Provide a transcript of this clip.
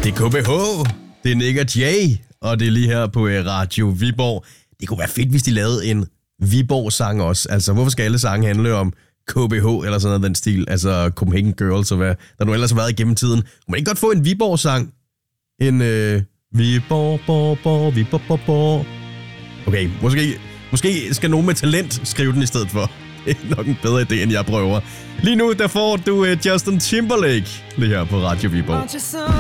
Det er KBH, det er Nick og Jay, og det er lige her på Radio Viborg. Det kunne være fedt, hvis de lavede en Viborg-sang også. Altså, hvorfor skal alle sange handle om KBH eller sådan noget den stil? Altså, Copenhagen Girls og hvad der nu ellers har været igennem tiden. Kunne man ikke godt få en Viborg-sang? En Viborg. Okay, måske skal nogen med talent skrive den i stedet for. Det er nok en bedre idé, end jeg prøver. Lige nu, der får du Justin Timberlake lige her på Radio Viborg.